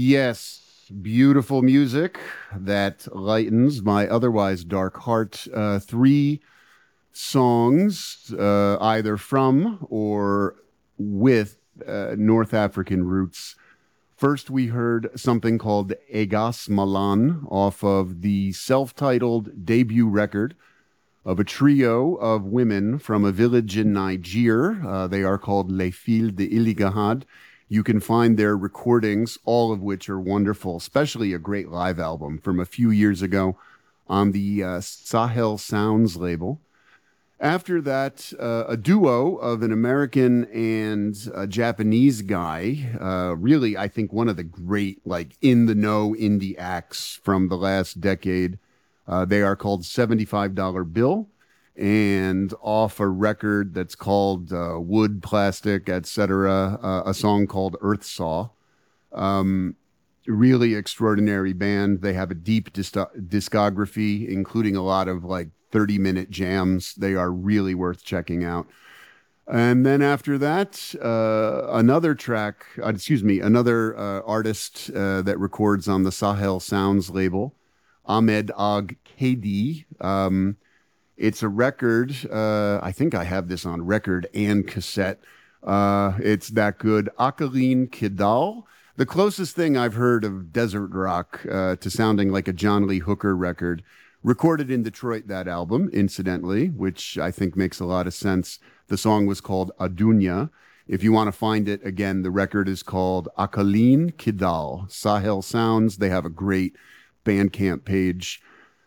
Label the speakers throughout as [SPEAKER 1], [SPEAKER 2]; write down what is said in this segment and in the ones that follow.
[SPEAKER 1] Yes, beautiful music that lightens my otherwise dark heart. Three songs, either from or with North African roots. First, we heard something called Egas Malan off of the self titled debut record of a trio of women from a village in Niger. They are called Les Filles de Iligahad. You can find their recordings, all of which are wonderful, especially a great live album from a few years ago on the Sahel Sounds label. After that, a duo of an American and a Japanese guy. Really, I think one of the great, like, in the know indie acts from the last decade. They are called $75 Bill and off a record that's called Wood, Plastic, etc., a song called Earth Saw. Um, Really extraordinary band. They have a deep discography, including a lot of like 30-minute jams. They are really worth checking out. And then after that, another track, another artist that records on the Sahel Sounds label, Ahmed Ag Kedi. It's a record. I think I have this on record and cassette. It's that good. Akaline Kidal. The closest thing I've heard of desert rock to sounding like a John Lee Hooker record. Recorded in Detroit, that album, incidentally, which I think makes a lot of sense. The song was called Adunya. If you want to find it, again, the record is called Akaline Kidal. Sahel Sounds. They have a great Bandcamp page.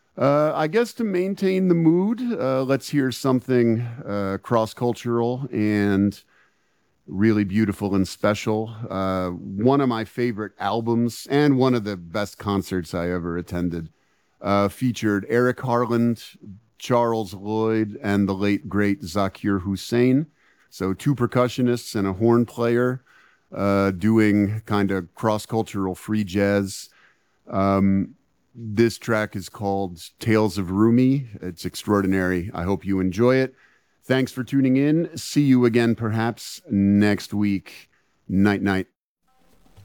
[SPEAKER 1] I guess to maintain the mood, let's hear something cross-cultural and really beautiful and special. One of my favorite albums and one of the best concerts I ever attended featured Eric Harland, Charles Lloyd, and the late, great Zakir Hussain. So two percussionists and a horn player doing kind of cross-cultural free jazz. This track is called Tales of Rumi. It's extraordinary. I hope you enjoy it. Thanks for tuning in. See you again perhaps next week. Night, night.